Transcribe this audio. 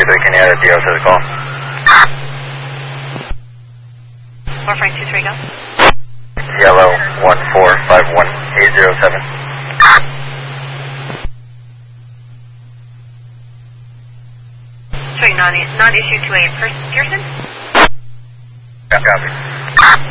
45223, can you add a DO to the call? 4523, go. Yellow 1451807. Sorry, non-issue to a Pearson? Yeah, copy.